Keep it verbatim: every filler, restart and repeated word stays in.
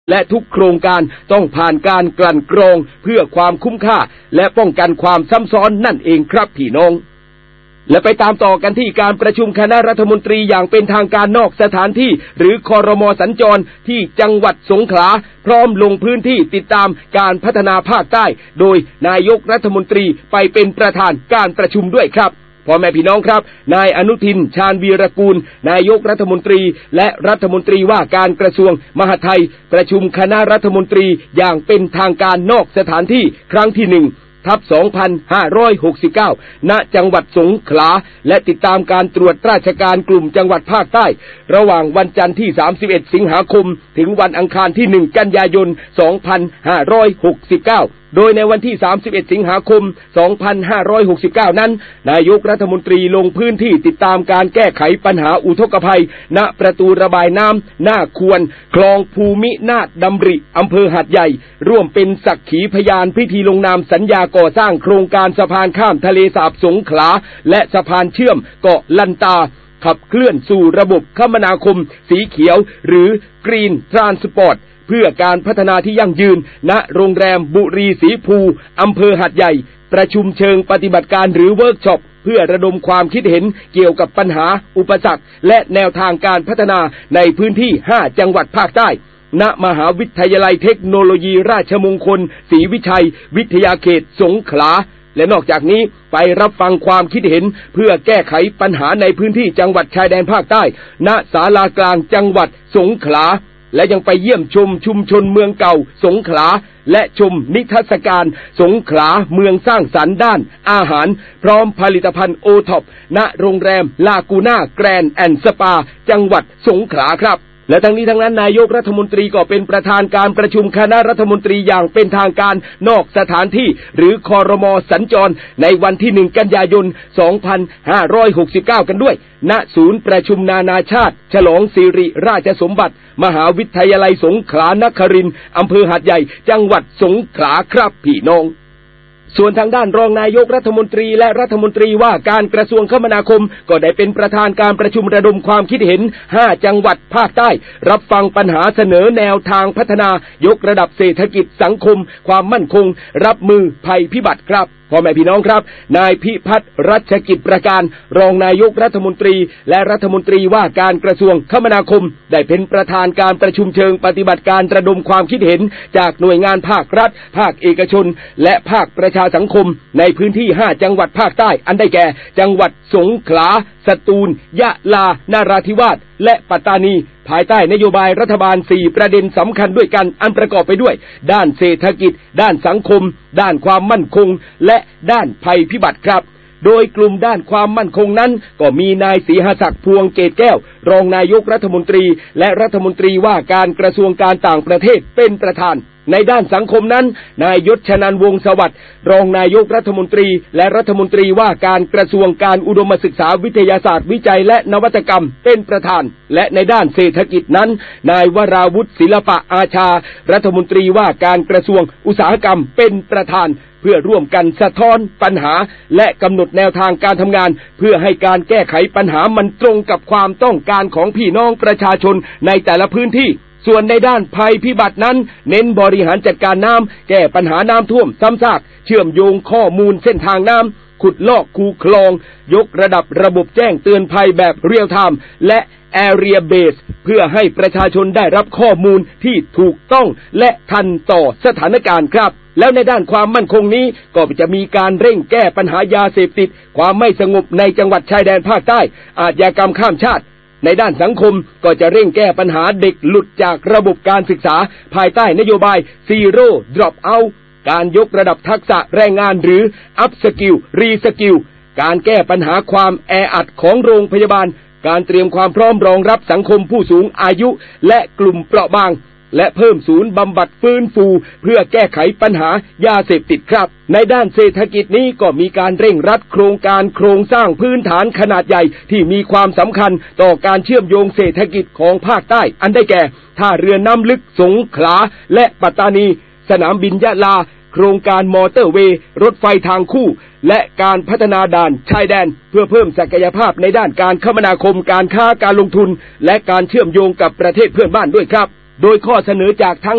และทุกโครงการต้องผ่านการกลั่นกรองเพื่อความคุ้มค่าและป้องกันความซ้ำซ้อนนั่นเองครับพี่น้องและไปตามต่อกันที่การประชุมคณะรัฐมนตรีอย่างเป็นทางการนอกสถานที่หรือครม.สัญจรที่จังหวัดสงขลาพร้อมลงพื้นที่ติดตามการพัฒนาภาคใต้โดยนายกรัฐมนตรีไปเป็นประธานการประชุมด้วยครับพ่อแม่พี่น้องครับนายอนุทินชาญวีรกูลนายกรัฐมนตรีและรัฐมนตรีว่าการกระทรวงมหาดไทยประชุมคณะรัฐมนตรีอย่างเป็นทางการนอกสถานที่ครั้งที่หนึ่งทับสองพันห้าร้อยหกสิบเก้า ณ จังหวัดสงขลาและติดตามการตรวจราชการกลุ่มจังหวัดภาคใต้ระหว่างวันจันทร์ที่สามสิบเอ็ดสิงหาคมถึงวันอังคารที่หนึ่งกันยายนสองพันห้าร้อยหกสิบเก้าโดยในวันที่สามสิบเอ็ดสิงหาคมสองพันห้าร้อยหกสิบเก้านั้นนายกรัฐมนตรีลงพื้นที่ติดตามการแก้ไขปัญหาอุทกภัยณประตูระบายน้ำหน้าควรคลองภูมินาถดำริอำเภอหาดใหญ่ร่วมเป็นสักขีพยานพิธีลงนามสัญญาก่อสร้างโครงการสะพานข้ามทะเลสาบสงขลาและสะพานเชื่อมเกาะลันตาขับเคลื่อนสู่ระบบคมนาคมสีเขียวหรือกรีนทรานสปอร์ตเพื่อการพัฒนาที่ยั่งยืนณโรงแรมบุรีศรีภูอำเภอหาดใหญ่ประชุมเชิงปฏิบัติการหรือเวิร์กช็อปเพื่อระดมความคิดเห็นเกี่ยวกับปัญหาอุปสรรคและแนวทางการพัฒนาในพื้นที่ห้าจังหวัดภาคใต้ณมหาวิทยาลัยเทคโนโลยีราชมงคลศรีวิชัยวิทยาเขตสงขลาและนอกจากนี้ไปรับฟังความคิดเห็นเพื่อแก้ไขปัญหาในพื้นที่จังหวัดชายแดนภาคใต้ณศาลากลางจังหวัดสงขลาและยังไปเยี่ยมชมชุมชนเมืองเก่าสงขลาและชมนิทรรศการสงขลาเมืองสร้างสรรค์ด้านอาหารพร้อมผลิตภัณฑ์โอท็อปณโรงแรมลากูน่าแกรนด์แอนด์สปาจังหวัดสงขลาครับและทั้งนี้ทั้งนั้นนายกรัฐมนตรีก็เป็นประธานการประชุมคณะรัฐมนตรีอย่างเป็นทางการนอกสถานที่หรือครม.สัญจรในวันที่หนึ่งกันยายนสองพันห้าร้อยหกสิบเก้ากันด้วยณศูนย์ประชุมนานาชาติฉลองสิริราชสมบัติมหาวิทยาลัยสงขลานครินทร์อำเภอหาดใหญ่จังหวัดสงขลาครับพี่น้องส่วนทางด้านรองนายกรัฐมนตรีและรัฐมนตรีว่าการกระทรวงคมนาคมก็ได้เป็นประธานการประชุมระดมความคิดเห็นห้าจังหวัดภาคใต้รับฟังปัญหาเสนอแนวทางพัฒนายกระดับเศรษฐกิจสังคมความมั่นคงรับมือภัยพิบัติครับพ่อแม่พี่น้องครับนายพิพัฒน์รัชกิจประการรองนายกรัฐมนตรีและรัฐมนตรีว่าการกระทรวงคมนาคมได้เป็นประธานการประชุมเชิงปฏิบัติการระดมความคิดเห็นจากหน่วยงานภาครัฐภาคเอกชนและภาคประชาสังคมในพื้นที่ห้าจังหวัดภาคใต้อันได้แก่จังหวัดสงขลาสตูลยะลานราธิวาสและปัตตานีภายใต้นโยบายรัฐบาลสี่ประเด็นสำคัญด้วยกันอันประกอบไปด้วยด้านเศรษฐกิจด้านสังคมด้านความมั่นคงและด้านภัยพิบัติครับโดยกลุ่มด้านความมั่นคงนั้นก็มีนายศรีหศักดิ์พวงเกตแก้วรองนายกรัฐมนตรีและรัฐมนตรีว่าการกระทรวงการต่างประเทศเป็นประธานในด้านสังคมนั้นนายยศชนันท์วงศ์สวัสดิ์รองนายกรัฐมนตรีและรัฐมนตรีว่าการกระทรวงการอุดมศึกษาวิทยาศาสตร์วิจัยและนวัตกรรมเป็นประธานและในด้านเศรษฐกิจนั้นนายวราวุฒิศิลปะอาชารัฐมนตรีว่าการกระทรวงอุตสาหกรรมเป็นประธานเพื่อร่วมกันสะท้อนปัญหาและกำหนดแนวทางการทำงานเพื่อให้การแก้ไขปัญหามันตรงกับความต้องการของพี่น้องประชาชนในแต่ละพื้นที่ส่วนในด้านภัยพิบัตินั้นเน้นบริหารจัดการน้ำแก้ปัญหาน้ำท่วมซ้ำซากเชื่อมโยงข้อมูลเส้นทางน้ำขุดลอกคูคลองยกระดับระบบแจ้งเตือนภัยแบบเรียลไทม์และ Area Base เพื่อให้ประชาชนได้รับข้อมูลที่ถูกต้องและทันต่อสถานการณ์ครับแล้วในด้านความมั่นคงนี้ก็จะมีการเร่งแก้ปัญหายาเสพติดความไม่สงบในจังหวัดชายแดนภาคใต้อาชญากรรมข้ามชาติในด้านสังคมก็จะเร่งแก้ปัญหาเด็กหลุดจากระบบการศึกษาภายใต้นโยบาย Zero Drop Out การยกระดับทักษะแรงงานหรือ Up Skill Re Skill การแก้ปัญหาความแออัดของโรงพยาบาลการเตรียมความพร้อมรองรับสังคมผู้สูงอายุและกลุ่มเปราะบางและเพิ่มศูนย์บำบัดฟื้นฟูเพื่อแก้ไขปัญหายาเสพติดครับในด้านเศรษฐกิจนี้ก็มีการเร่งรัดโครงการโครงสร้างพื้นฐานขนาดใหญ่ที่มีความสำคัญต่อการเชื่อมโยงเศรษฐกิจของภาคใต้อันได้แก่ท่าเรือน้ำลึกสงขลาและปัตตานีสนามบินยะลาโครงการมอเตอร์เวย์รถไฟทางคู่และการพัฒนาด่านชายแดนเพื่อเพิ่มศักยภาพในด้านการคมนาคมการค้าการลงทุนและการเชื่อมโยงกับประเทศเพื่อนบ้านด้วยครับโดยข้อเสนอจากทั้ง